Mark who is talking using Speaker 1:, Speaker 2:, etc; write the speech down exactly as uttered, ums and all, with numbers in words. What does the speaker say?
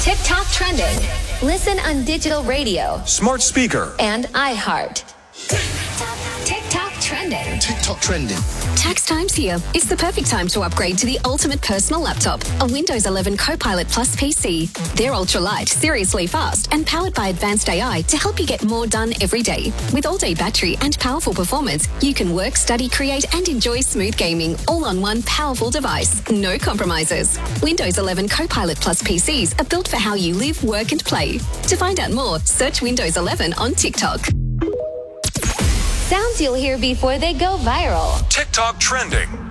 Speaker 1: TikTok trending. Listen on digital radio,
Speaker 2: smart speaker,
Speaker 1: and iHeart. TikTok trending.
Speaker 2: TikTok trending.
Speaker 3: Tax time's here. It's the perfect time to upgrade to the ultimate personal laptop, a Windows eleven Copilot Plus P C. They're ultra-light, seriously fast, and powered by advanced A I to help you get more done every day. With all-day battery and powerful performance, you can work, study, create, and enjoy smooth gaming all on one powerful device. No compromises. Windows eleven Copilot Plus P Cs are built for how you live, work, and play. To find out more, search Windows eleven on TikTok.
Speaker 1: Sounds you'll hear before they go viral.
Speaker 2: TikTok trending.